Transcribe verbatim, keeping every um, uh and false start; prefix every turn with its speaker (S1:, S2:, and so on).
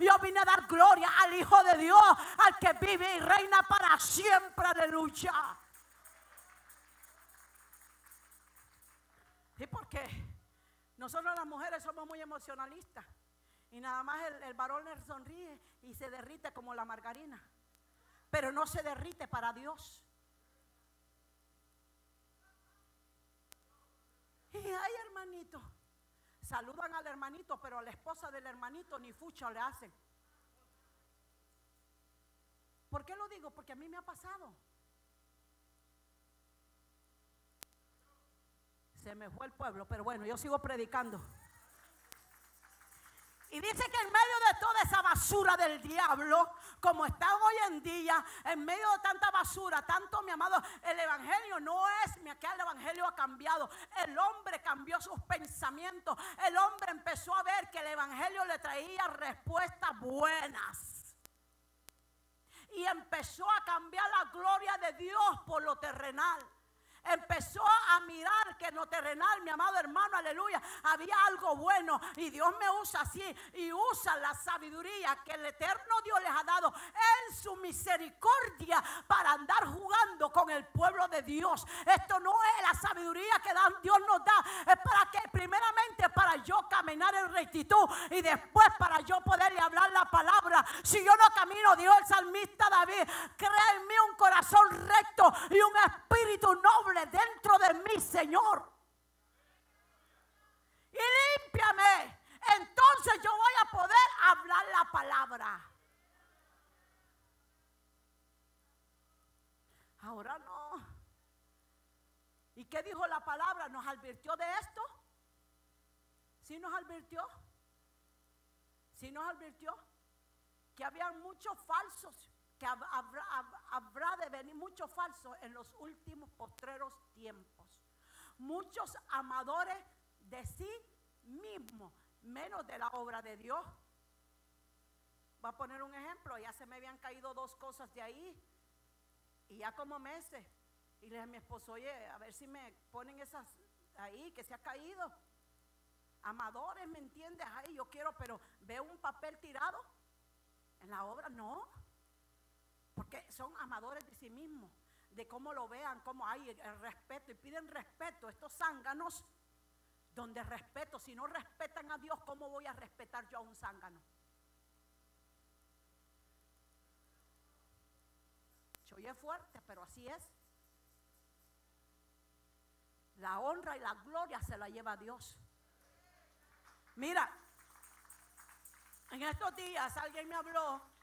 S1: Yo vine a dar gloria al Hijo de Dios, al que vive y reina para siempre. Aleluya. ¿Y por qué? Nosotros las mujeres somos muy emocionalistas. Y nada más el, el varón le sonríe y se derrite como la margarina. Pero no se derrite para Dios. Y ay, hermanito, saludan al hermanito, pero a la esposa del hermanito ni fucha le hacen. ¿Por qué lo digo? Porque a mí me ha pasado. Se me fue el pueblo, pero bueno, yo sigo predicando. Y dice que en medio de toda esa basura del diablo, como está hoy en día, en medio de tanta basura, tanto, mi amado, el evangelio no es, mira que el evangelio ha cambiado. El hombre cambió sus pensamientos. El hombre empezó a ver que el evangelio le traía respuestas buenas. Y empezó a cambiar la gloria de Dios por lo terrenal. Empezó a mirar que en lo terrenal, mi amado hermano, aleluya, había algo bueno. Y Dios me usa así. Y usa la sabiduría que el eterno Dios les ha dado en su misericordia para andar jugando con el pueblo de Dios. Esto no es la sabiduría que Dios nos da. Es para que primeramente para yo caminar en rectitud. Y después para yo poderle hablar la palabra. Si yo no camino, dijo el salmista David, crea en mí un corazón recto y un espíritu noble dentro de mí, Señor, y límpiame. Entonces yo voy a poder hablar la palabra. Ahora no. ¿Y qué dijo la palabra? ¿Nos advirtió de esto? ¿Sí nos advirtió? ¿Sí nos advirtió? Que había muchos falsos, que habrá, habrá de venir muchos falsos en los últimos postreros tiempos. Muchos amadores de sí mismos, menos de la obra de Dios. Voy a poner un ejemplo. Ya se me habían caído dos cosas de ahí, y ya como meses. Y le dije a mi esposo, oye, a ver si me ponen esas ahí, que se ha caído. Amadores, ¿me entiendes? Ay, yo quiero, pero veo un papel tirado en la obra, no. Porque son amadores de sí mismos, de cómo lo vean, cómo hay el respeto, y piden respeto. Estos zánganos, donde respeto, si no respetan a Dios, ¿cómo voy a respetar yo a un zángano? Se oye fuerte, pero así es. La honra y la gloria se la lleva a Dios. Mira, en estos días alguien me habló